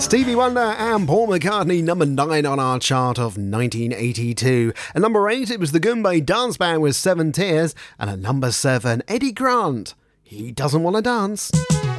Stevie Wonder and Paul McCartney, number 9 on our chart of 1982. At number 8, it was the Goombay Dance Band with 7 Tears. And at number 7, Eddie Grant, He Doesn't Want to Dance.